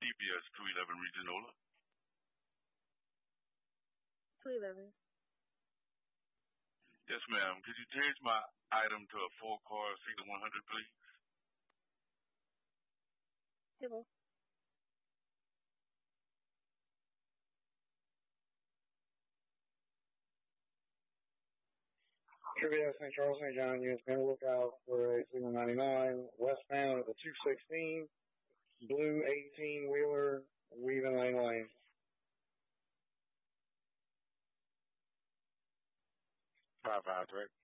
EBS 211 Regionola. 211. Yes, ma'am. Could you change my item to a 4-car Cedar 100, please? Hello. UBS St. Charles St. John units been a lookout for a Signal 99 westbound of the 216 blue 18 wheeler weaving lane. 553.